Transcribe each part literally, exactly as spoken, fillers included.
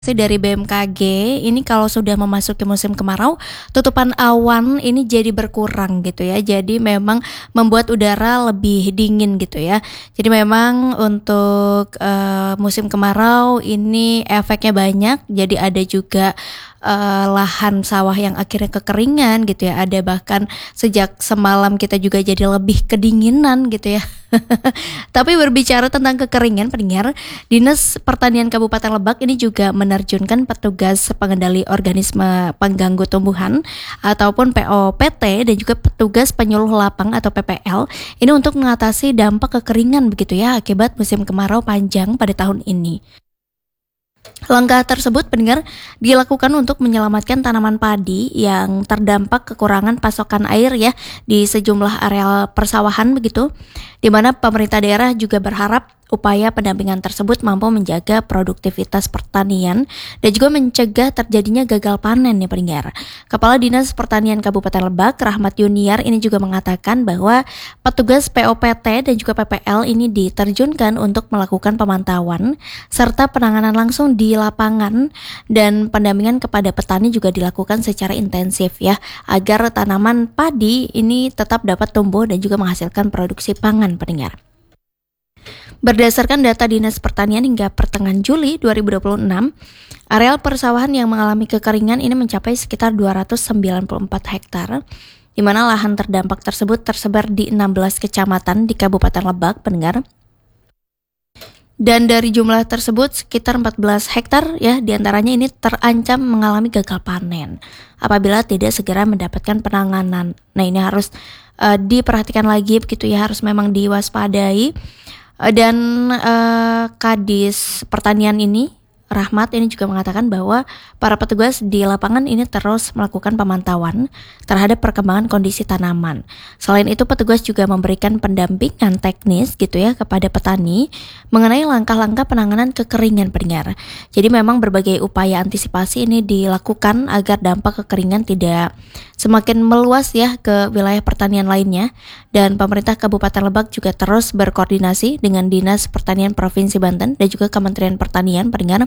Dari B M K G, ini kalau sudah memasuki musim kemarau, tutupan awan ini jadi berkurang gitu ya. Jadi memang membuat udara lebih dingin gitu ya. Jadi memang untuk uh, musim kemarau ini efeknya banyak. Jadi ada juga uh, lahan sawah yang akhirnya kekeringan gitu ya. Ada bahkan sejak semalam kita juga jadi lebih kedinginan gitu ya. Tapi berbicara tentang kekeringan, pendengar, Dinas Pertanian Kabupaten Lebak ini juga menerjunkan petugas pengendali organisme pengganggu tumbuhan ataupun P O P T dan juga petugas penyuluh lapang atau P P L ini untuk mengatasi dampak kekeringan begitu ya akibat musim kemarau panjang pada tahun ini. Langkah tersebut pendengar dilakukan untuk menyelamatkan tanaman padi yang terdampak kekurangan pasokan air ya di sejumlah area persawahan begitu, di mana pemerintah daerah juga berharap upaya pendampingan tersebut mampu menjaga produktivitas pertanian dan juga mencegah terjadinya gagal panen ya pendengar. Kepala Dinas Pertanian Kabupaten Lebak, Rahmat Yuniar ini juga mengatakan bahwa petugas P O P T dan juga P P L ini diterjunkan untuk melakukan pemantauan serta penanganan langsung di lapangan, dan pendampingan kepada petani juga dilakukan secara intensif ya agar tanaman padi ini tetap dapat tumbuh dan juga menghasilkan produksi pangan pendengar. Berdasarkan data Dinas Pertanian hingga pertengahan Juli dua ribu dua puluh enam, areal persawahan yang mengalami kekeringan ini mencapai sekitar dua ratus sembilan puluh empat hektar, di mana lahan terdampak tersebut tersebar di enam belas kecamatan di Kabupaten Lebak, pendengar. Dan dari jumlah tersebut sekitar empat belas hektar ya diantaranya ini terancam mengalami gagal panen apabila tidak segera mendapatkan penanganan. Nah ini harus uh, diperhatikan lagi begitu ya, harus memang diwaspadai. Dan uh, Kadis Pertanian ini, Rahmat ini juga mengatakan bahwa para petugas di lapangan ini terus melakukan pemantauan terhadap perkembangan kondisi tanaman. Selain itu petugas juga memberikan pendampingan teknis gitu ya kepada petani mengenai langkah-langkah penanganan kekeringan pendengar. Jadi memang berbagai upaya antisipasi ini dilakukan agar dampak kekeringan tidak semakin meluas ya ke wilayah pertanian lainnya, dan pemerintah Kabupaten Lebak juga terus berkoordinasi dengan Dinas Pertanian Provinsi Banten dan juga Kementerian Pertanian pendengar,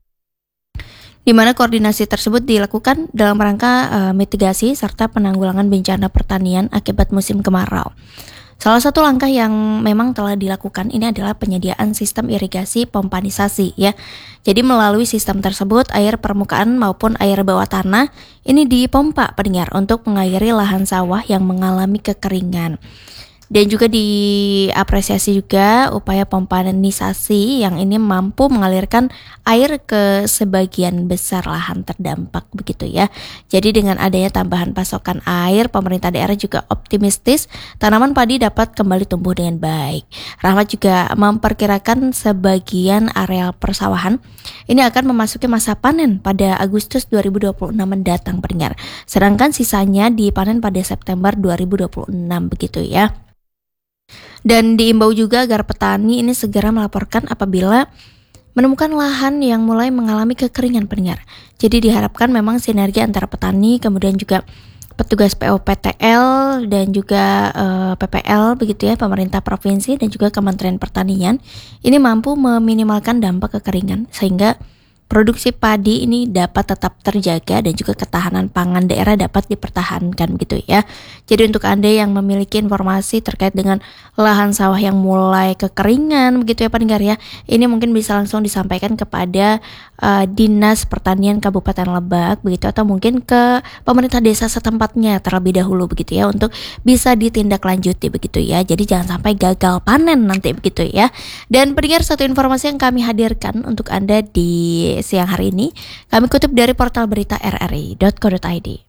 di mana koordinasi tersebut dilakukan dalam rangka uh, mitigasi serta penanggulangan bencana pertanian akibat musim kemarau. Salah satu langkah yang memang telah dilakukan ini adalah penyediaan sistem irigasi pompanisasi ya. Jadi melalui sistem tersebut air permukaan maupun air bawah tanah ini dipompa pendengar untuk mengairi lahan sawah yang mengalami kekeringan. Dan juga diapresiasi juga upaya pompanisasi yang ini mampu mengalirkan air ke sebagian besar lahan terdampak begitu ya. Jadi dengan adanya tambahan pasokan air, pemerintah daerah juga optimistis tanaman padi dapat kembali tumbuh dengan baik. Rahmat juga memperkirakan sebagian areal persawahan ini akan memasuki masa panen pada Agustus dua ribu dua puluh enam mendatang pendengar. Sedangkan sisanya dipanen pada September dua ribu dua puluh enam begitu ya. Dan diimbau juga agar petani ini segera melaporkan apabila menemukan lahan yang mulai mengalami kekeringan pendengar. Jadi diharapkan memang sinergi antara petani, kemudian juga petugas P O P T L dan juga uh, P P L begitu ya, pemerintah provinsi dan juga Kementerian Pertanian ini mampu meminimalkan dampak kekeringan sehingga produksi padi ini dapat tetap terjaga dan juga ketahanan pangan daerah dapat dipertahankan gitu ya. Jadi untuk Anda yang memiliki informasi terkait dengan lahan sawah yang mulai kekeringan begitu ya pendengar ya, ini mungkin bisa langsung disampaikan kepada uh, Dinas Pertanian Kabupaten Lebak begitu, atau mungkin ke pemerintah desa setempatnya terlebih dahulu begitu ya untuk bisa ditindaklanjuti begitu ya. Jadi jangan sampai gagal panen nanti begitu ya. Dan pendengar, satu informasi yang kami hadirkan untuk Anda di siang hari ini kami kutip dari portal berita r r i dot co dot i d.